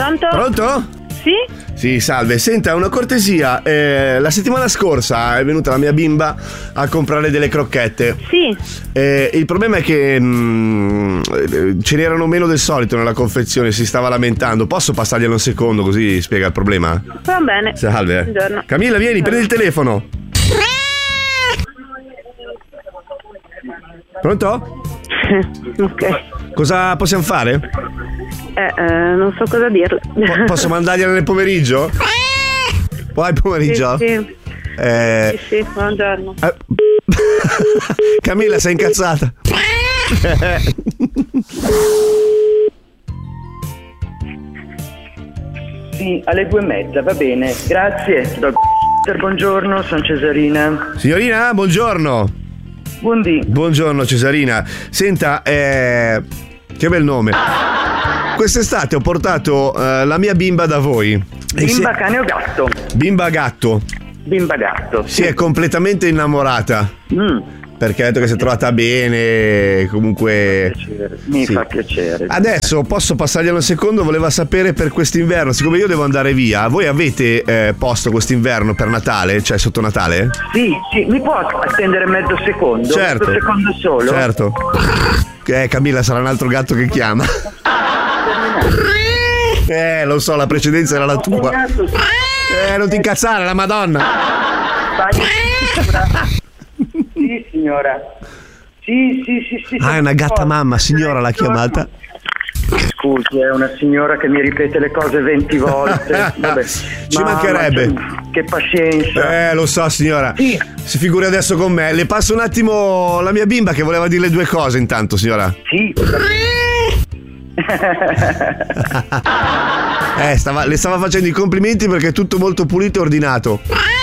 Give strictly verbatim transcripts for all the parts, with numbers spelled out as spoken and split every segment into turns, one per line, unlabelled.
Pronto?
Pronto?
Sì?
Sì, salve. Senta, una cortesia. Eh, la settimana scorsa è venuta la mia bimba a comprare delle crocchette.
Sì.
Eh, il problema è che mh, ce n'erano meno del solito nella confezione, si stava lamentando. Posso passarglielo un secondo così spiega il problema?
Va bene.
Salve.
Buongiorno.
Camilla, vieni, prendi il telefono. Pronto?
Ok.
Cosa possiamo fare?
Eh, eh, non so cosa dirle.
Po- posso mandargliela nel pomeriggio? Poi pomeriggio?
Sì, sì.
Eh...
Sì, sì, buongiorno.
Eh... Camilla, sei incazzata?
Sì, alle due e mezza, va bene. Grazie. Buongiorno, sono Cesarina.
Signorina, buongiorno.
Buondì.
Buongiorno Cesarina. Senta, eh... che bel nome. Quest'estate ho portato uh, la mia bimba da voi.
Bimba, si... cane o gatto?
Bimba gatto.
Bimba gatto.
Si è completamente innamorata. Mm. Perché ha detto che si è trovata bene. Comunque
mi sì. fa piacere.
Adesso posso passarglielo un secondo. Voleva sapere per quest'inverno, siccome io devo andare via, voi avete eh, posto quest'inverno per Natale? Cioè sotto Natale?
Sì, sì, mi può attendere mezzo secondo?
Certo.
Mezzo secondo solo?
Certo. Eh, Camilla, sarà un altro gatto che chiama. Eh, lo so, la precedenza era la tua. Eh, non ti incazzare, la Madonna.
Sì, signora. Sì, sì, sì, sì.
Ah, è una gatta mamma, signora l'ha chiamata.
Scusi, è una signora che mi ripete le cose venti volte. Vabbè.
Ci
Mamma,
mancherebbe.
Che pazienza.
Eh, lo so, signora. Sì. Si figuri adesso con me. Le passo un attimo la mia bimba che voleva dirle due cose intanto, signora.
Sì.
eh, stava, le stava facendo i complimenti perché è tutto molto pulito e ordinato.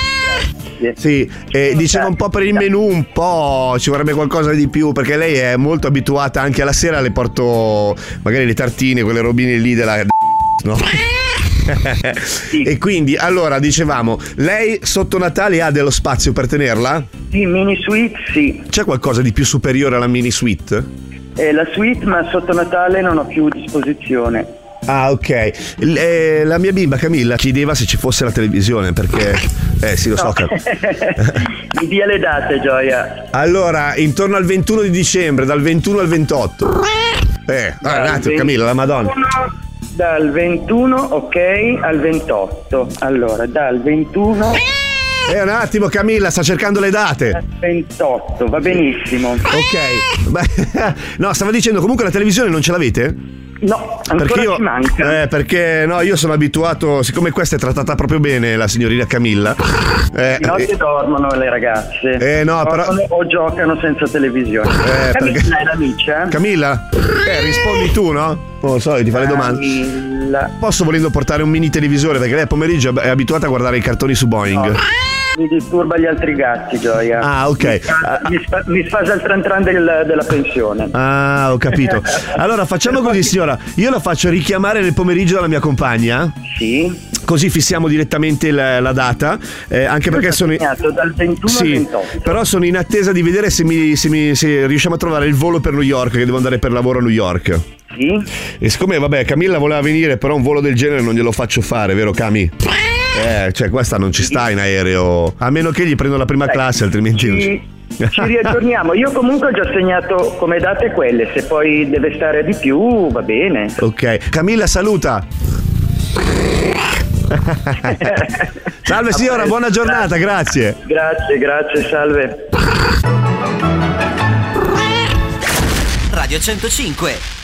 Sì, eh, diceva un po' per il menù, un po' ci vorrebbe qualcosa di più, perché lei è molto abituata, anche alla sera le porto magari le tartine, quelle robine lì della no? Sì. E quindi allora dicevamo, lei sotto Natale ha dello spazio per tenerla?
Sì, mini suite sì.
C'è qualcosa di più superiore alla mini suite?
Eh, la suite, ma sotto Natale non ho più a disposizione.
Ah, ok. L- eh, la mia bimba Camilla chiedeva se ci fosse la televisione, perché eh sì, lo so.
No.
Che...
Mi dia le date, Gioia.
Allora, intorno al ventuno di dicembre, dal ventuno al ventotto. Eh, ah, un attimo, Camilla, la Madonna.
Dal ventuno, ok, al ventotto. Allora, dal ventuno.
Eh, un attimo, Camilla, sta cercando le date.
ventotto, va benissimo.
Ok. Beh, no, stava dicendo, comunque la televisione non ce l'avete?
No, ancora
perché io,
ci manca.
Eh, perché no, io sono abituato, siccome questa è trattata proprio bene, la signorina Camilla.
Eh, di notte eh, dormono le ragazze.
Eh no,
dormono
però
o giocano senza televisione.
Eh,
Camilla
perché...
è l'amica?
Camilla? Eh, rispondi tu, no? Non lo so, ti fa le domande.
Camilla.
Posso volendo portare un mini televisore, perché lei a pomeriggio è abituata a guardare i cartoni su Boeing.
No. Mi disturba gli altri gatti, Gioia.
Ah, ok.
Mi, fa, mi, sfa, mi sfasa il tran tran del, della pensione.
Ah, ho capito. Allora facciamo così, signora. Io la faccio richiamare nel pomeriggio dalla mia compagna.
Sì.
Così fissiamo direttamente la, la data. Eh, anche perché sono.
Dal ventuno
sì,
al ventotto.
Però sono in attesa di vedere se, mi, se, mi, se riusciamo a trovare il volo per New York, che devo andare per lavoro a New York.
Sì.
E siccome, vabbè, Camilla voleva venire, però un volo del genere non glielo faccio fare, vero Cami? Eh, cioè questa non ci sta in aereo, a meno che gli prendo la prima Beh, classe, altrimenti non ci...
ci riaggiorniamo. Io comunque ho già segnato come date quelle, se poi deve stare di più va bene.
Ok, Camilla saluta. Salve signora, buona giornata, grazie.
Grazie, grazie, salve.
Radio centocinque